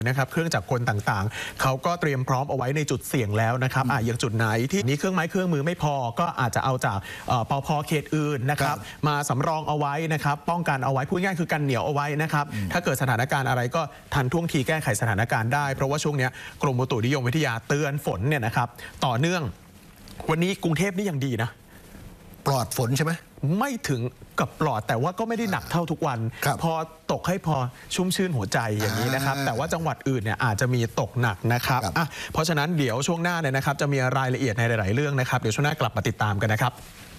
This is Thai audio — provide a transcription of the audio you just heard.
นะครับเครื่องจักรกลต่างๆเขาก็เตรียมพร้อมเอาไว้ในจุดเสี่ยงแล้วนะครับอย่างจุดไหนที่นี้เครื่องไม้เครื่องมือไม่พอก็อาจจะเอาจากปภ.เขตอื่นนะครับมาสำรองเอาไว้นะครับป้องกันเอาไว้พูดง่ายคือกันเหนียวเอาไว้นะครับถ้าเกิดสถานการณ์อะไรก็ทันท่วงทีแก้ไขสถานการณ์ได้เพราะว่าช่วงนี้กรมอุตุนิยมวิทยาเตือนฝนเนี่ยนะครับต่อเนื่องวันนี้กรุงเทพนี่ยังดีนะปลอดฝนใช่ไหมไม่ถึงกับปลอดแต่ว่าก็ไม่ได้หนักเท่าทุกวันพอตกให้พอชุ่มชื่นหัวใจอย่างนี้นะครับแต่ว่าจังหวัดอื่นเนี่ยอาจจะมีตกหนักนะครับเพราะฉะนั้นเดี๋ยวช่วงหน้าเนี่ยนะครับจะมีรายละเอียดในหลายๆเรื่องนะครับเดี๋ยวช่วงหน้ากลับมาติดตามกันนะครับ